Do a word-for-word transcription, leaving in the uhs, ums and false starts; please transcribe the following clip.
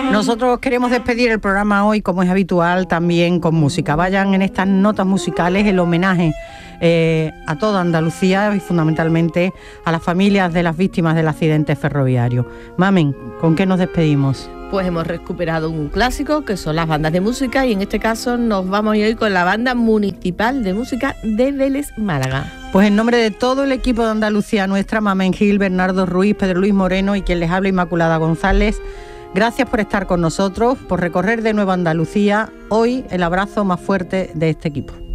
Nosotros queremos despedir el programa hoy, como es habitual, también con música. Vayan en estas notas musicales el homenaje eh, a toda Andalucía y fundamentalmente a las familias de las víctimas del accidente ferroviario. Mamen, ¿con qué nos despedimos? Pues hemos recuperado un clásico que son las bandas de música y en este caso nos vamos a ir hoy con la Banda Municipal de Música de Vélez, Málaga. Pues en nombre de todo el equipo de Andalucía Nuestra, Mamen Gil, Bernardo Ruiz, Pedro Luis Moreno y quien les habla, Inmaculada González, gracias por estar con nosotros, por recorrer de nuevo Andalucía. Hoy el abrazo más fuerte de este equipo.